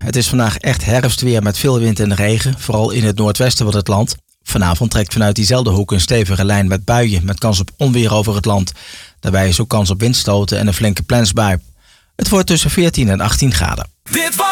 Het is vandaag echt herfstweer met veel wind en regen, vooral in het noordwesten van het land. Vanavond trekt vanuit diezelfde hoek een stevige lijn met buien met kans op onweer over het land. Daarbij is ook kans op windstoten en een flinke plensbui. Het wordt tussen 14 en 18 graden.